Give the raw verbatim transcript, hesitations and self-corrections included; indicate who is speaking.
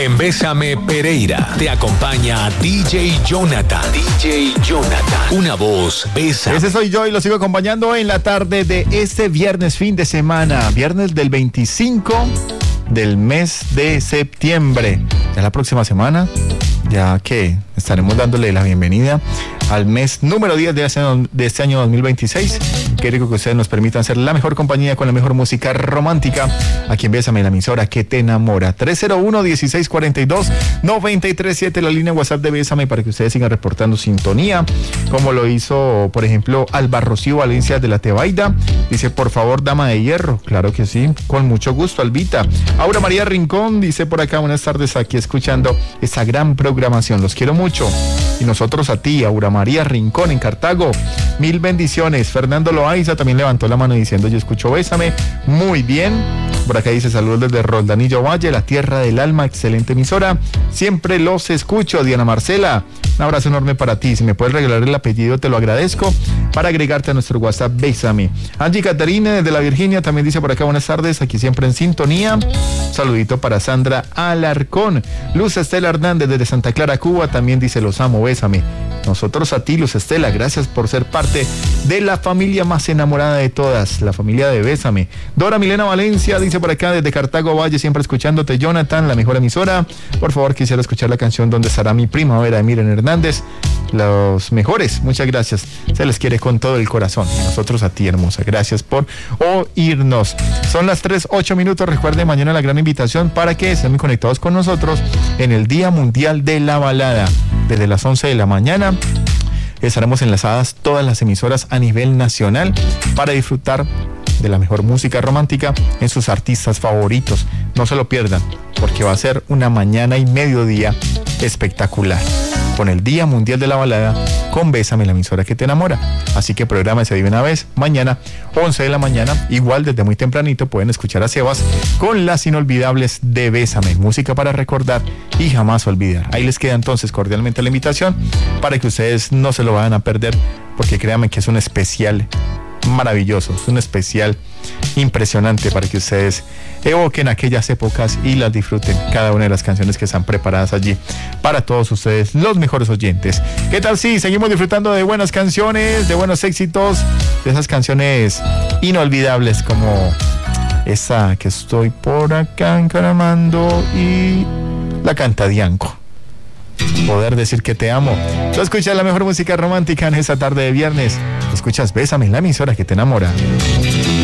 Speaker 1: En Bésame Pereira te acompaña D J Jonathan. D J Jonathan. Una voz, Bésame.
Speaker 2: Ese soy yo y lo sigo acompañando en la tarde de este viernes, fin de semana. Viernes del veinticinco del mes de septiembre. Ya la próxima semana, ya que estaremos dándole la bienvenida al mes número diez de este año, de este año dos mil veintiséis. Qué rico que ustedes nos permitan ser la mejor compañía con la mejor música romántica. Aquí en Bésame, la emisora que te enamora. tres cero uno, dieciséis cuarenta y dos, noventa y tres siete, la línea WhatsApp de Bésame para que ustedes sigan reportando sintonía, como lo hizo, por ejemplo, Alba Rocío Valencia de la Tebaida. Dice, por favor, dama de hierro. Claro que sí, con mucho gusto, Albita. Aura María Rincón dice por acá, buenas tardes, aquí escuchando esta gran programación. Los quiero mucho. Y nosotros a ti, Aura María Rincón en Cartago. Mil bendiciones. Fernando Loaiza también levantó la mano diciendo, yo escucho Bésame. Muy bien. Por acá dice, saludos desde Roldanillo Valle, la tierra del alma, excelente emisora. Siempre los escucho. Diana Marcela, un abrazo enorme para ti. Si me puedes regalar el apellido, te lo agradezco para agregarte a nuestro WhatsApp Bésame. Angie Caterina desde la Virginia también dice por acá, buenas tardes, aquí siempre en sintonía. Un saludito para Sandra Alarcón. Luz Estela Hernández desde Santa Clara, Cuba, también dice, los amo, Bésame. Nosotros a ti, Luz Estela, gracias por ser parte de la familia más enamorada de todas, la familia de Bésame. Dora Milena Valencia dice por acá desde Cartago Valle, siempre escuchándote, Jonathan, la mejor emisora. Por favor, quisiera escuchar la canción Donde estará mi primavera de Miren Hernández. Los mejores, muchas gracias. Se les quiere con todo el corazón. Nosotros a ti, hermosa. Gracias por oírnos. Son las tres, ocho minutos. Recuerden mañana la gran invitación para que estén muy conectados con nosotros en el Día Mundial de la Balada. Desde las once de la mañana estaremos enlazadas todas las emisoras a nivel nacional para disfrutar de la mejor música romántica en sus artistas favoritos. No se lo pierdan, porque va a ser una mañana y mediodía espectacular, con el Día Mundial de la Balada, con Bésame, la emisora que te enamora. Así que prográmese de una vez, mañana, once de la mañana, igual desde muy tempranito pueden escuchar a Sebas con las inolvidables de Bésame, música para recordar y jamás olvidar. Ahí les queda entonces cordialmente la invitación para que ustedes no se lo vayan a perder, porque créanme que es un especial maravilloso, es un especial impresionante para que ustedes evoquen aquellas épocas y las disfruten, cada una de las canciones que están preparadas allí para todos ustedes, los mejores oyentes. ¿Qué tal si seguimos disfrutando de buenas canciones, de buenos éxitos, de esas canciones inolvidables como esa que estoy por acá encaramando y la canta Dianco? Poder decir que te amo. Tú escuchas la mejor música romántica en esa tarde de viernes. Escuchas Bésame, la emisora que te enamora.